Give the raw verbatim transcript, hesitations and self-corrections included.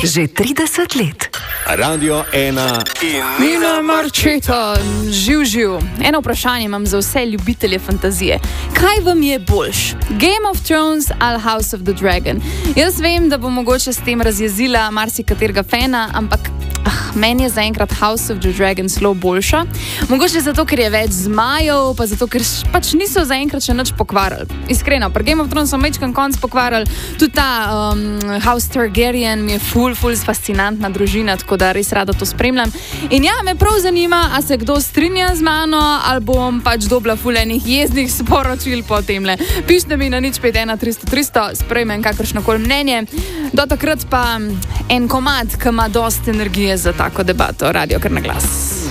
Že trideset let. Radio ena in Nina Marčeta, živ, živ. Eno vprašanje imam za vse ljubitelje fantazije. Kaj vam je boljš? Game of Thrones ali House of the Dragon? Jaz vem, da bo mogoče s tem razjezila marsikaterega fana, ampak ah, meni je zaenkrat House of the Dragon zelo boljša. Mogoče zato, ker je več zmajev, pa zato, ker pač niso zaenkrat še nič pokvarili. Iskreno, pri Game of Thrones so mečkan konc pokvarili. Tudi ta um, House Targaryen mi je ful, ful fascinantna družina, tako da res rada to spremljam. In ja, me prav zanima, a se kdo strinja z mano, ali bom pač dobila ful enih jezdnih sporočil po temle. Pišite mi na nič pet ena tristo tristo, sprejmem kakršnokoli mnenje. Do takrat pa en komad, ki ima dosti energije za tako debato. Radio Kar na glas.